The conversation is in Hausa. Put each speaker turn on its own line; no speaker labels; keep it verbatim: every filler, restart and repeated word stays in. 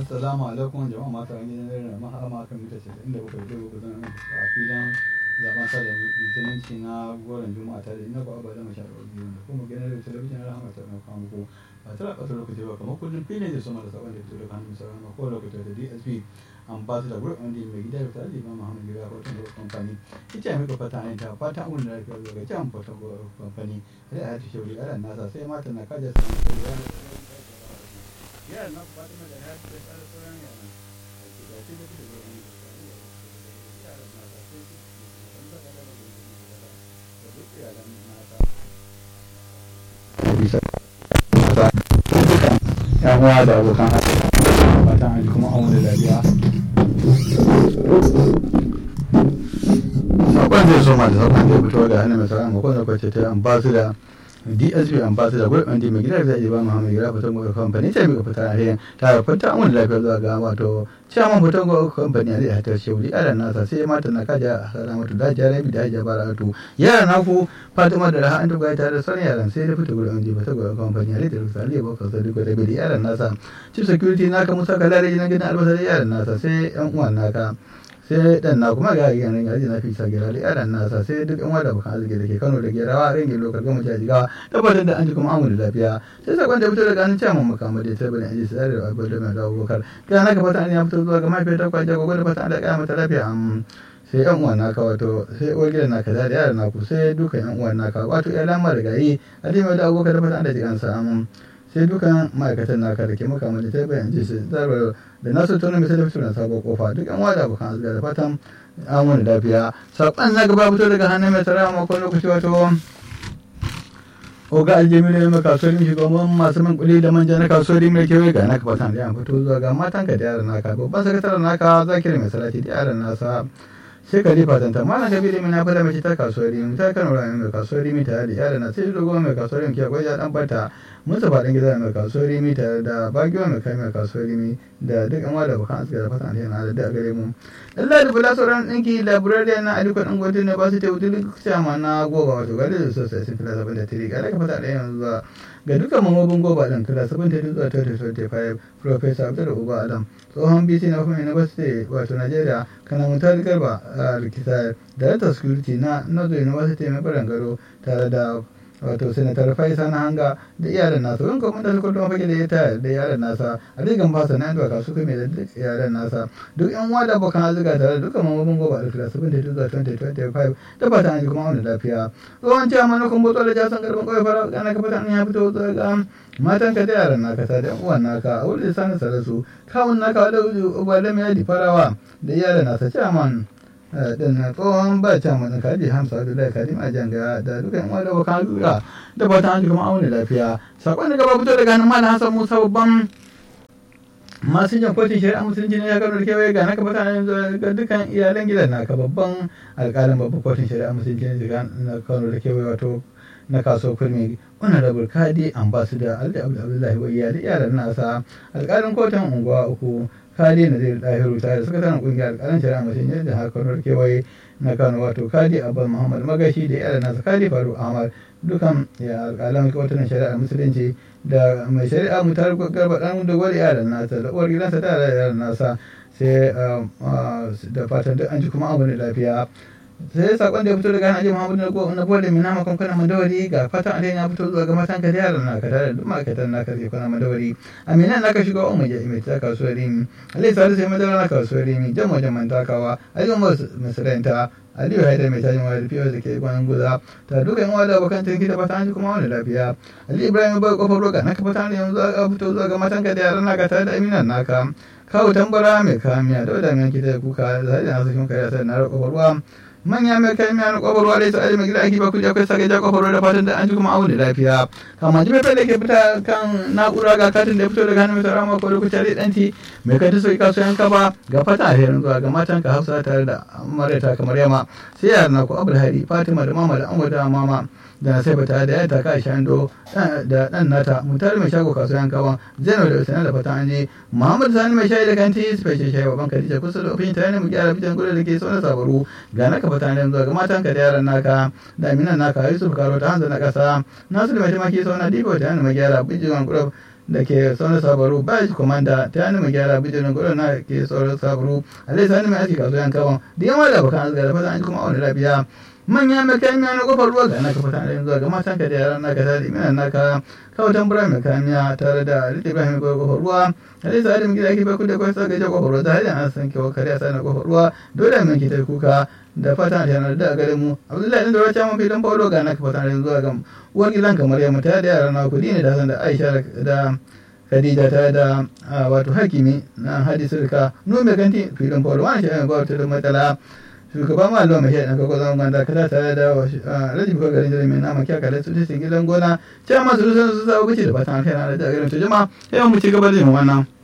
Assalamu alaikum jama'a mata an gidan rana mahama kan mita ce inda kuka yi kuka zan a filin zaben sada mutunci na goron juma'a tare ina ku abada masha Allah biyu da kuma gidan da talabijin rahama ta na kawo muku a tara ƙasar lokaci ba kamar kullum filin da sama da sabon da fito da hannun sarama ko lokaci da D S P ambassador group wanda mai gida da tare da Muhammad Gida hoton da kamfani ita mai fata ne ta fata mun da lafiya ga jam hoton kamfani sai a ta shauri aran nasa sai mata na kaja su ya na Fatima da ya ce sai sauran yana da shi da shi yan uwa da abokan fatan an kuma an wani lafiya sakon zai soma da sakon zai fito da hannun mai sauran makon da kwace ta ambassador D S P ambassador gwai wanda mai gida zai ba Muhammad Gida fitan gwai kamfani ta mika fita ne ta fita an wani lafiya zuwa ga wato chairman fitan gwai kamfani a zai ta shauri a nasa sai mata na kaja salamatu da jarabi da hajja baratu yara na ku Fatima da Raha an tuga ta da sauran yaran sai da fita gwai wanda fita gwai kamfani a zai ta rusa ne ba ka sai da bai yaran nasa chief security naka Musa Kalare na gidan albasa da yaran nasa sai yan uwan naka sai dan na kuma ga yaran yaji na fi sagira da yaran nasa sai duk yan wada bakan arziki da ke Kano da Gerawa ringe lokal gama jajigawa tabbatar da an ji kuma amuri lafiya sai sakon da fito daga hannun chairman makamai da sai bane an ji sai da abu da mai dawo lokal kana naka fata an ya fito zuwa ga mafi ta kwaje gogo da fata an da kaya mata lafiya am sai yan uwan naka wato sai uwar gidan naka da yaran naku sai dukan yan uwan naka wato ya lamar da gayi a dai mai dawo lokal da fata an da jikansa am sai dukan ma'aikatan naka da ke makamai da ta bayan ji su zarwa da nasu tunan misali fito na sabon kofa duk yan wada bukan azga da fatan an wani lafiya saƙon na gaba fito daga hannun mai tsara makon lokaci wato oga aljamilu mai kasuwar mai shugaban masu man kuli da manja na kasuwar mai kewaye ga naka fatan da yan fito zuwa ga matanka da yaran naka babban sakataren naka zakir mai salati da yaran nasa sai ka rifa tanta malam kabiru mai na fada mace ta kasuwar rimi ta kano rami mai kasuwar rimi tare da yaran na sai dogo mai kasuwar rimi ke akwai ya dan bata musa faɗin gida mai kasuwar rimi tare da bagiwa mai kai mai kasuwar rimi da duk yan wada bukan aska da fatan alheri da gare mu lallai da bula sauran ɗinki laburariya na aliko ɗan gwamnati na basu ta wutu duk sama na goba wato gari da sosai sun fila sabon da tiri ga daga fata da yanzu zuwa ga dukkan mamobin goba ɗin kila sabon ta zuwa twenty twenty-five professor abdul uba adam tsohon bc na kuma university wato nigeria kana mutar garba a rikita director security na northern university mai barin garo tare da wato senator faisa na hanga da iyalan nasa wani kuma da suka fage da ya tayar da iyalan nasa a rigan fasa na yadda kasu kuma da duk iyalan nasa duk yan wada bakan azuga tare da dukkan mamobin goba da kila sabon ta zuwa twenty twenty-five da fata an ji kuma wani lafiya tsohon cewa mana kun botso da jason karfin kawai fara kana ka fata an ya fito zuwa ga matan ka da yaran naka ta da yan uwan naka a wurin sanin sarasu kawun naka da uba da mai yadi farawa da iyalan nasa chairman din na tsohon ba chairman din kaji hamsa abdullahi kadim a janga da dukkan yan wada bakan azuga da fata an ji kuma wani lafiya sakon da gaba fito daga hannun malam hassan musa babban masu jan kotun shari'a musulunci ne ya kano da kewaye ga naka fata ga dukkan iyalan gidan naka babban alƙalin babban kotun shari'a musulunci ne na kano da kewaye wato na kaso kurmi honorable kadi ambassador alda abdullahi wa iyali iyalan nasa alƙalin kotun unguwa uku kadi na zai dahiru tare da sakataren kungiyar alƙalin shari'a musulunci da haka kano da kewaye na kano wato kadi abban muhammad magashi da iyalan nasa kadi faru ahmad dukan ya alƙalan kotun shari'a musulunci da mai shari'a mutar garba dan da gwada yaran nasa da uwar gidansa da yaran nasa sai da fatan duk an ji kuma abu ne lafiya sai sakon da ya fito daga Haji Muhammadu na Bole mai nama kwankwana Mandawari ga fatan alheri ya fito zuwa ga matan ka da yaran naka tare da duk ma'aikatan naka ke kwana Mandawari Amina naka shiga umma ya mai ta kasuwar Rimi Alai Salisu sai madara na kasuwar Rimi jan wajen mantakawa Ali Umar Masaranta Aliyu Haidar mai tajin wayar fiye da ke kwanan guza ta duka yan wada bakan tanki da fatan ji kuma wani lafiya Ali Ibrahim bai kofar roga naka fatan yanzu a fito zuwa ga matan ka da yaran naka tare da Aminan naka kawo tambara mai kamiya da wadda mai kita kuka da hajji na sashen kariya sai na kofar ruwa manya mai kai mai na kofar ruwa dai sai mai gida ake ba kuje akwai sake ja kofar ruwa da fatan da an ji kuma auni lafiya kama ji mai da ke fita kan na'ura ga katin da ya fito daga hannun mai sarama ko lokaci da danti mai kai ta sauki kasuwan kafa ga fata a herin zuwa ga matan ka hafsa tare da amareta kamar yama sai yaran na ku abulhari fatima da mama da ango da mama da na sai bata da ya taka shando da dan nata mutar mai shago kasuwan kawan zainab da usana da fatan an je muhammad sani mai shayi da kanti special shayi baban kadija kusa da ofin tare mu gyara bitan gudu da ke sauna sabaru ga naka fatan yanzu ga matan ka da yaran naka da aminan naka yusuf karo ta hanzu na kasa nasu da mai tamaki sauna dibo ta yana mai gyara bijiran gudu da ke sauran sabaru ba shi komanda ta yana mai gyara bidiyon gwada na ke sauran sabaru alai sani mai aiki kasuwan kawon da yawa da bakan arzika da fata an kuma wani lafiya manya mai kamiya na kofar ruwa ga naka fata da yanzu ga matan ka da yaran naka ta da iminan naka kawo tambura mai kamiya tare da rita ibrahim mai kofar ruwa alai sa adam gida ke bai kuda kwasa gaje kofar ruwa ta hanyar an san kewa kare a sanar kofar ruwa dole mai ke ta kuka da fata da yanar da gare mu abdullahi ɗin da wata mafi don paulo ga naka fata da yanzu ga uwar gidan kamar yamma ta da yaran na kudi ne da san da aisha da Khadija ta da wato hakimi na hadisirka nome kanti filin paulo wani shi ba wata matsala shugaban malama mai shaɗin kakwa zama ganda kada tare da rajin bukar garin jirgin nama kya kada su cikin gidan gona cewa masu rusun su sa wuce da fatan kai na da garin tujuma yawan mu ci gaba da yin wannan